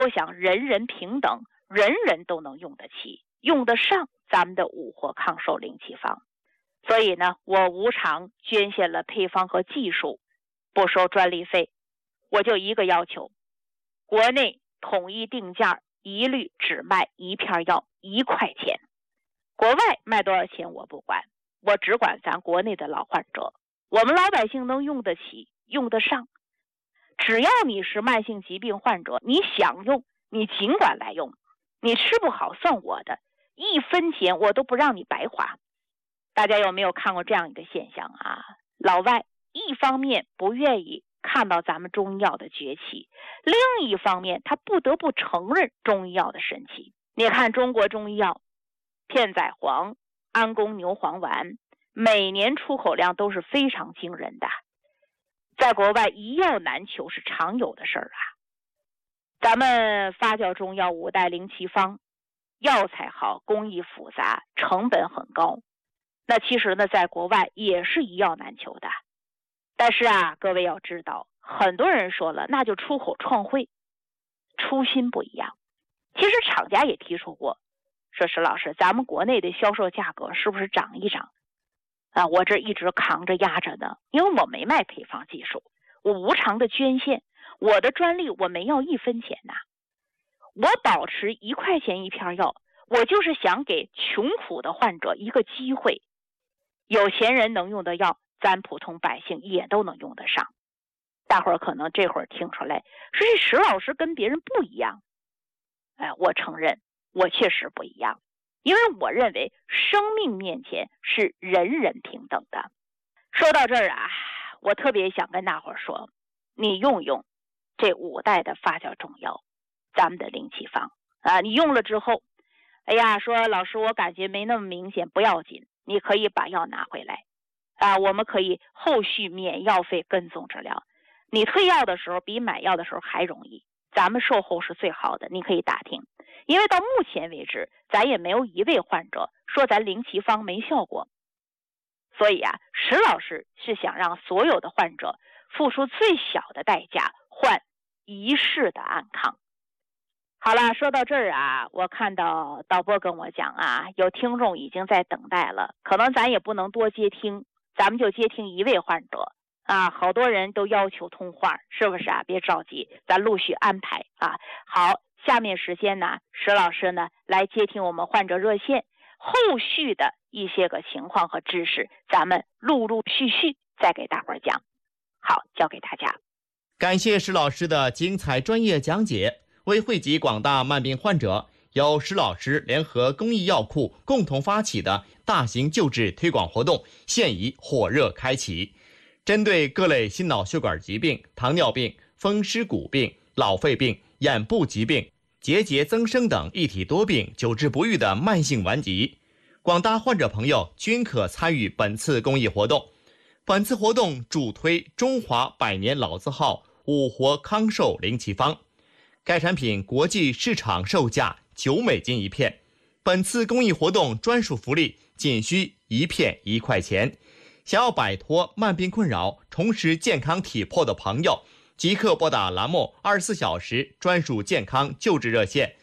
我想人人平等，人人都能用得起，用得上咱们的五活抗瘦灵气方。所以呢，我无偿捐献了配方和技术，不收专利费。我就一个要求，国内统一定价，一律只卖一片药1块钱。国外卖多少钱我不管，我只管咱国内的老患者，我们老百姓能用得起，用得上。只要你是慢性疾病患者，你想用，你尽管来用，你吃不好算我的，1分钱我都不让你白花。大家有没有看过这样一个现象啊？老外一方面不愿意看到咱们中医药的崛起，另一方面他不得不承认中医药的神奇。你看中国中医药，片仔癀、安宫牛黄丸每年出口量都是非常惊人的，在国外一药难求是常有的事儿啊。咱们发酵中药5代灵气方，药材好，工艺复杂，成本很高。那其实呢，在国外也是一药难求的。但是啊，各位要知道，很多人说了，那就出口创汇，初心不一样。其实厂家也提出过，说石老师，咱们国内的销售价格是不是涨一涨啊？我这一直扛着压着呢，因为我没卖配方技术，我无偿的捐献，我的专利我没要1分钱呐。我保持1块钱一片药，我就是想给穷苦的患者一个机会。有钱人能用的药，咱普通百姓也都能用得上。大伙儿可能这会儿听出来，说这石老师跟别人不一样。我承认，我确实不一样，因为我认为生命面前是人人平等的。说到这儿啊，我特别想跟大伙儿说，你用用这5代的发酵中药，咱们的灵气方啊，你用了之后，哎呀，说老师我感觉没那么明显，不要紧，你可以把药拿回来啊，我们可以后续免药费跟踪治疗。你退药的时候比买药的时候还容易，咱们售后是最好的，你可以打听。因为到目前为止，咱也没有一位患者说咱灵气方没效果。所以啊，石老师是想让所有的患者付出最小的代价，换一世的安康。好了，说到这儿啊，我看到导播跟我讲啊，有听众已经在等待了，可能咱也不能多接听，咱们就接听1位患者啊，好多人都要求通话，是不是啊？别着急，咱陆续安排啊。好，下面时间呢，石老师呢来接听我们患者热线，后续的一些个情况和知识，咱们陆陆续续再给大伙儿讲。好，交给大家。 感谢石老师的精彩专业讲解。为惠及广大慢病患者，由石老师联合公益药库共同发起的大型救治推广活动现已火热开启。针对各类心脑血管疾病、糖尿病、风湿骨病、老肺病、眼部疾病、结节增生等一体多病久治不愈的慢性顽疾，广大患者朋友均可参与本次公益活动。本次活动主推中华100年老字号五活康寿灵气方，该产品国际市场售价9美金一片。本次公益活动专属福利仅需1片1块钱。想要摆脱慢病困扰，重拾健康体魄的朋友，即刻拨打栏目24小时专属健康救治热线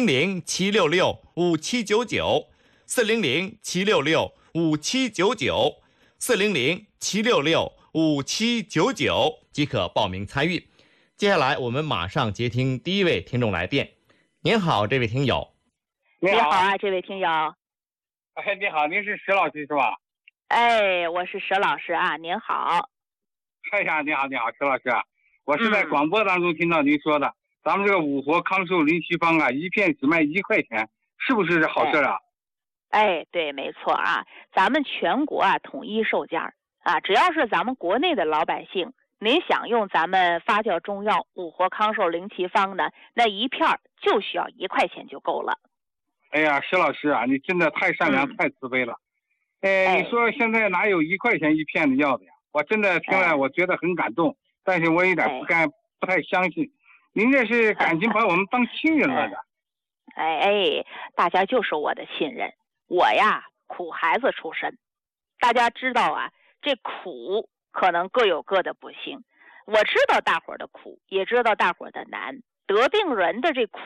400-766-5799 400-766-5799 400-766-5799即可报名参与。接下来我们马上接听第一位听众来电。您好，这位听友。 你好啊，这位听友。 你好，您是石老师是吧？ 我是石老师啊，您好。 哎呀，你好，石老师啊，我是在广播当中听到您说的，咱们这个五活康寿灵气方啊，一片只卖1块钱，是不是好事啊？ 对，没错啊，咱们全国啊统一售价啊，只要是咱们国内的老百姓，您想用咱们发酵中药五活康寿灵气方呢，那一片就需要1块钱就够了。 哎呀，石老师啊，你真的太善良、太慈悲了。你说现在哪有1块钱一片的药的呀？我真的听了，我觉得很感动，但是我有点不太相信。您这是感情把我们当亲人了的。 大家就是我的亲人。我呀，苦孩子出身，大家知道啊，这苦可能各有各的不幸。我知道大伙儿的苦，也知道大伙儿的难， 得病人的这苦